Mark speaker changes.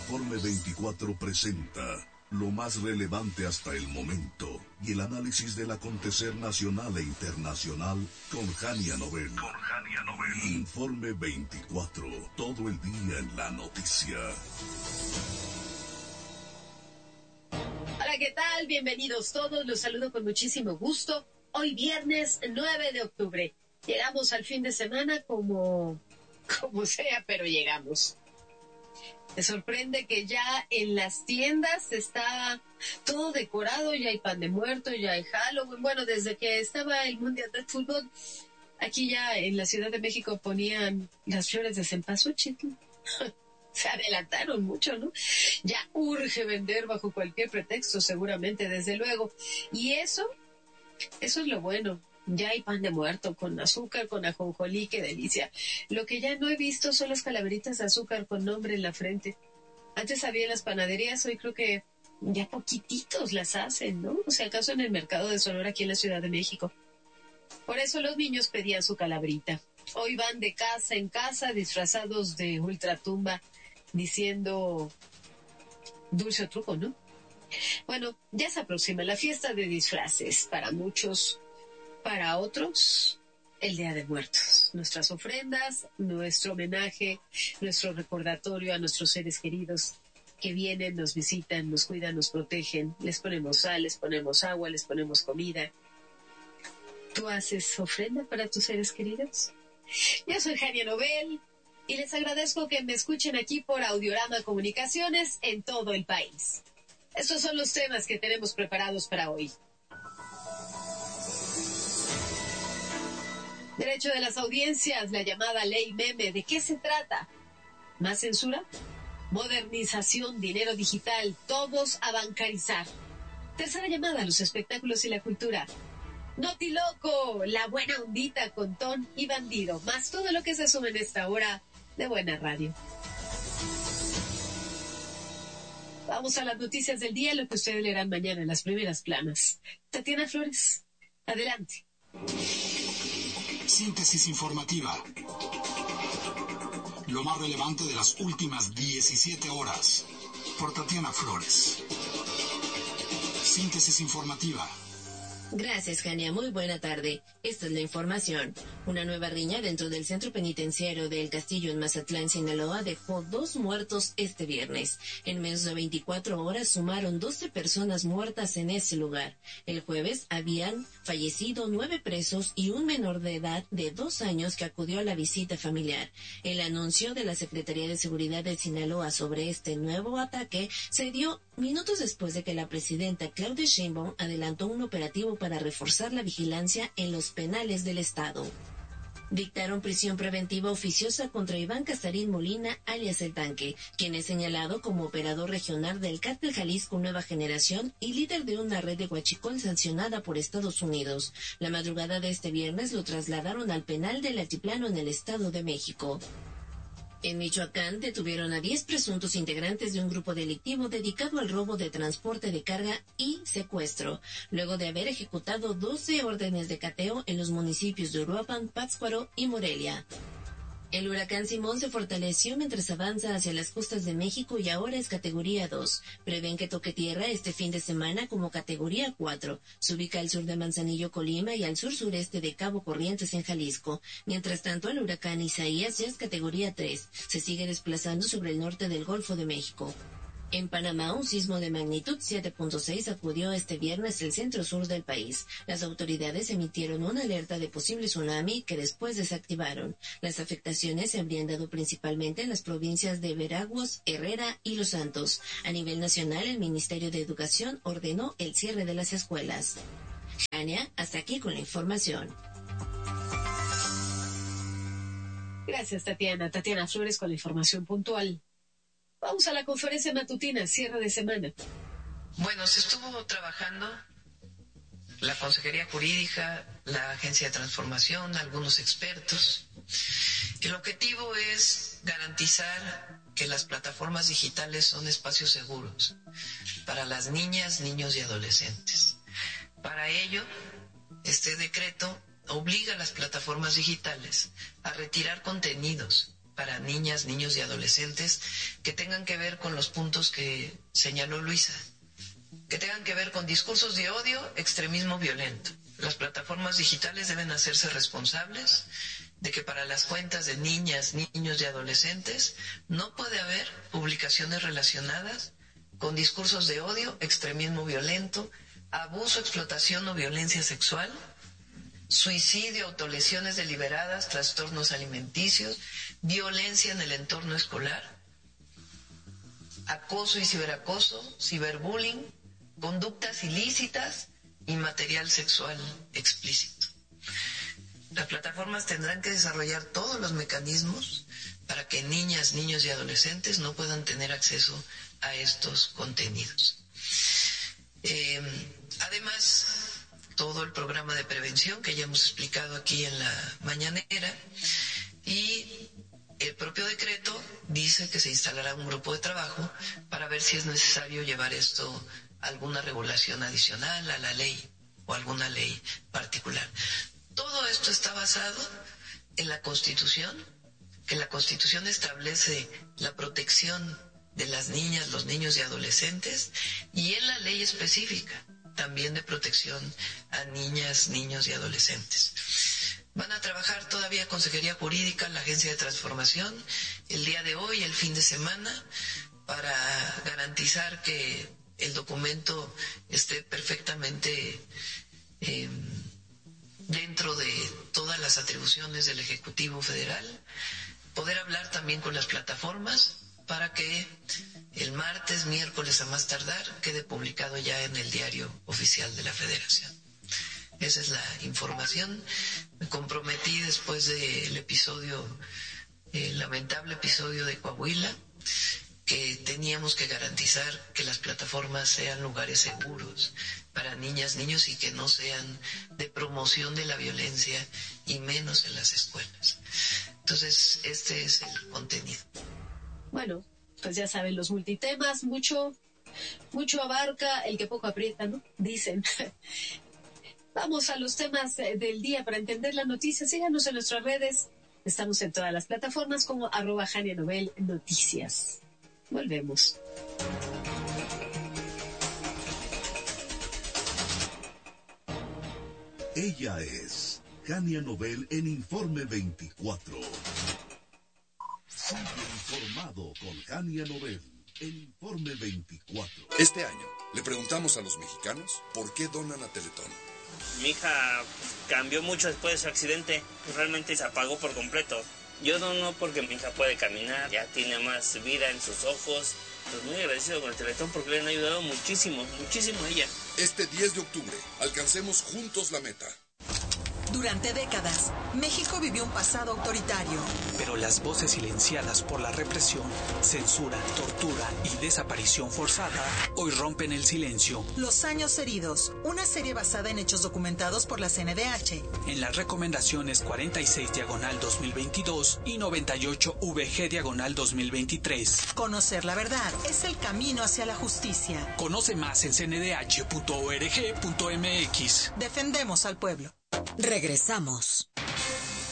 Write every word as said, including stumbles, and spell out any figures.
Speaker 1: Informe veinticuatro presenta lo más relevante hasta el momento y el análisis del acontecer nacional e internacional con Jania Novel. Con Jania Novel. Informe veinticuatro, todo el día en la noticia.
Speaker 2: Hola, ¿qué tal? Bienvenidos todos, los saludo con muchísimo gusto. Hoy viernes nueve de octubre. Llegamos al fin de semana como, como sea, pero llegamos. Me sorprende que ya en las tiendas está todo decorado, ya hay pan de muerto, ya hay Halloween. Bueno, desde que estaba el Mundial de Fútbol, aquí ya en la Ciudad de México ponían las flores de cempasúchil. Se adelantaron mucho, ¿no? Ya urge vender bajo cualquier pretexto, seguramente, desde luego. Y eso, eso es lo bueno. Ya hay pan de muerto con azúcar, con ajonjolí, qué delicia. Lo que ya no he visto son las calaveritas de azúcar con nombre en la frente. Antes había en las panaderías, hoy creo que ya poquititos las hacen, ¿no? O sea, acaso en el mercado de Sonora aquí en la Ciudad de México. Por eso los niños pedían su calaverita. Hoy van de casa en casa disfrazados de ultratumba diciendo dulce o truco, ¿no? Bueno, ya se aproxima la fiesta de disfraces para muchos. Para otros, el Día de Muertos. Nuestras ofrendas, nuestro homenaje, nuestro recordatorio a nuestros seres queridos que vienen, nos visitan, nos cuidan, nos protegen. Les ponemos sal, les ponemos agua, les ponemos comida. ¿Tú haces ofrenda para tus seres queridos? Yo soy Jania Novel y les agradezco que me escuchen aquí por Audiorama Comunicaciones en todo el país. Estos son los temas que tenemos preparados para hoy. Derecho de las audiencias, la llamada ley meme. ¿De qué se trata? ¿Más censura? Modernización, dinero digital, todos a bancarizar. Tercera llamada, los espectáculos y la cultura. Notiloco, la buena ondita con Ton y Bandido, más todo lo que se suma en esta hora de Buena Radio. Vamos a las noticias del día, lo que ustedes leerán mañana en las primeras planas. Tatiana Flores, adelante.
Speaker 3: Síntesis informativa. Lo más relevante de las últimas diecisiete horas. Por Tatiana Flores. Síntesis informativa.
Speaker 4: Gracias, Jania. Muy buena tarde. Esta es la información. Una nueva riña dentro del centro penitenciario de El Castillo en Mazatlán, Sinaloa, dejó dos muertos este viernes. En menos de veinticuatro horas sumaron doce personas muertas en ese lugar. El jueves habían fallecido nueve presos y un menor de edad de dos años que acudió a la visita familiar. El anuncio de la Secretaría de Seguridad de Sinaloa sobre este nuevo ataque se dio minutos después de que la presidenta Claudia Sheinbaum adelantó un operativo para reforzar la vigilancia en los penales del estado. Dictaron prisión preventiva oficiosa contra Iván Casarín Molina, alias El Tanque, quien es señalado como operador regional del Cártel Jalisco Nueva Generación y líder de una red de huachicol sancionada por Estados Unidos. La madrugada de este viernes lo trasladaron al penal del Altiplano en el Estado de México. En Michoacán detuvieron a diez presuntos integrantes de un grupo delictivo dedicado al robo de transporte de carga y secuestro, luego de haber ejecutado doce órdenes de cateo en los municipios de Uruapan, Pátzcuaro y Morelia. El huracán Simón se fortaleció mientras avanza hacia las costas de México y ahora es categoría dos. Prevén que toque tierra este fin de semana como categoría cuatro. Se ubica al sur de Manzanillo, Colima, y al sur-sureste de Cabo Corrientes, en Jalisco. Mientras tanto, el huracán Isaías ya es categoría tres. Se sigue desplazando sobre el norte del Golfo de México. En Panamá, un sismo de magnitud siete punto seis sacudió este viernes el centro-sur del país. Las autoridades emitieron una alerta de posible tsunami que después desactivaron. Las afectaciones se habrían dado principalmente en las provincias de Veraguas, Herrera y Los Santos. A nivel nacional, el Ministerio de Educación ordenó el cierre de las escuelas. Jania, hasta aquí con la información.
Speaker 2: Gracias, Tatiana. Tatiana Flores con la información puntual. Vamos a la conferencia matutina, cierre de semana.
Speaker 5: Bueno, se estuvo trabajando la Consejería Jurídica, la Agencia de Transformación, algunos expertos. El objetivo es garantizar que las plataformas digitales son espacios seguros para las niñas, niños y adolescentes. Para ello, este decreto obliga a las plataformas digitales a retirar contenidos para niñas, niños y adolescentes que tengan que ver con los puntos que señaló Luisa, que tengan que ver con discursos de odio, extremismo violento. Las plataformas digitales deben hacerse responsables de que para las cuentas de niñas, niños y adolescentes no puede haber publicaciones relacionadas con discursos de odio, extremismo violento, abuso, explotación o violencia sexual, suicidio, autolesiones deliberadas, trastornos alimenticios, violencia en el entorno escolar, acoso y ciberacoso, ciberbullying, conductas ilícitas y material sexual explícito. Las plataformas tendrán que desarrollar todos los mecanismos para que niñas, niños y adolescentes no puedan tener acceso a estos contenidos. Eh, además, todo el programa de prevención que ya hemos explicado aquí en la mañanera, y el propio decreto dice que se instalará un grupo de trabajo para ver si es necesario llevar esto a alguna regulación adicional a la ley o alguna ley particular. Todo esto está basado en la Constitución, que la Constitución establece la protección de las niñas, los niños y adolescentes, y en la ley específica también de protección a niñas, niños y adolescentes. Van a trabajar todavía Consejería Jurídica, la Agencia de Transformación, el día de hoy, el fin de semana, para garantizar que el documento esté perfectamente eh, dentro de todas las atribuciones del Ejecutivo Federal, poder hablar también con las plataformas para que el martes, miércoles a más tardar, quede publicado ya en el Diario Oficial de la Federación. Esa es la información. Me comprometí después del episodio, el lamentable episodio de Coahuila, que teníamos que garantizar que las plataformas sean lugares seguros para niñas, niños y que no sean de promoción de la violencia y menos en las escuelas. Entonces, este es el contenido.
Speaker 2: Bueno, pues ya saben, los multitemas, mucho, mucho abarca el que poco aprieta, ¿no? Dicen. Vamos a los temas del día para entender la noticia. Síganos en nuestras redes. Estamos en todas las plataformas como arroba Jania Novel Noticias. Volvemos.
Speaker 1: Ella es Jania Novel en Informe veinticuatro. Sigue informado con Jania Novel en Informe veinticuatro.
Speaker 6: Este año le preguntamos a los mexicanos por qué donan a Teletón.
Speaker 7: Mi hija cambió mucho después de su accidente, realmente se apagó por completo. Yo dono porque mi hija puede caminar, ya tiene más vida en sus ojos. Estoy muy agradecido con el Teletón porque le han ayudado muchísimo, muchísimo a ella.
Speaker 6: Este diez de octubre, alcancemos juntos la meta.
Speaker 8: Durante décadas, México vivió un pasado autoritario.
Speaker 9: Pero las voces silenciadas por la represión, censura, tortura y desaparición forzada hoy rompen el silencio.
Speaker 8: Los años heridos, una serie basada en hechos documentados por la C N D H.
Speaker 9: En las recomendaciones cuarenta y seis diagonal dos mil veintidós y noventa y ocho V G diagonal dos mil veintitrés.
Speaker 8: Conocer la verdad es el camino hacia la justicia.
Speaker 9: Conoce más en c n d h punto org punto m x.
Speaker 8: Defendemos al pueblo.
Speaker 10: Regresamos.